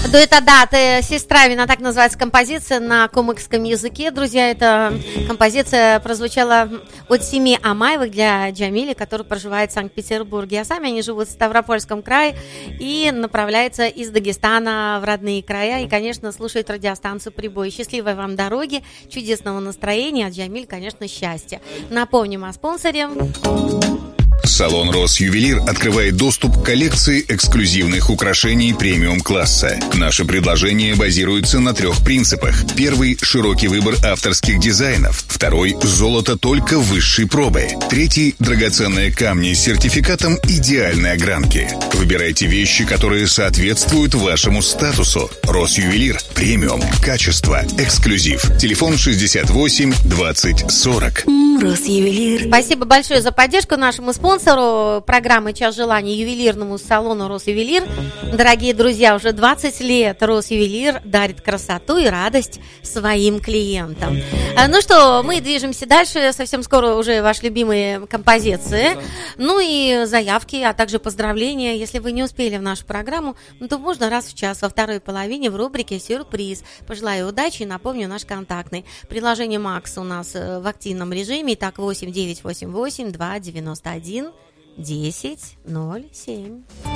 Дуэта «Ты сестра», именно так называется композиция на кумыкском языке. Друзья, эта композиция прозвучала от семьи Амаевых для Джамили, который проживает в Санкт-Петербурге. А сами они живут в Ставропольском крае и направляются из Дагестана в родные края. И, конечно, слушают радиостанцию «Прибой». Счастливой вам дороги, чудесного настроения, а Джамиль, конечно, счастья. Напомним о спонсоре. Салон «Росювелир» открывает доступ к коллекции эксклюзивных украшений премиум-класса. Наши предложения базируются на 3 принципах. Первый – широкий выбор авторских дизайнов. Второй – золото только высшей пробы. Третий – драгоценные камни с сертификатом идеальной огранки. Выбирайте вещи, которые соответствуют вашему статусу. «Росювелир» – премиум, качество, эксклюзив. Телефон 68 20 40. Росювелир. Спасибо большое за поддержку нашему спонсору программы «Час желаний» ювелирному салону «Росювелир». Дорогие друзья, уже 20 лет «Росювелир» дарит красоту и радость своим клиентам. Ну что, мы движемся дальше. Совсем скоро уже ваши любимые композиции. Ну и заявки, а также поздравления. Если вы не успели в нашу программу, то можно раз в час во второй половине в рубрике «Сюрприз». Пожелаю удачи и напомню наш контактный. Приложение «Макс» у нас в активном режиме. Итак, 8988 291 10 07.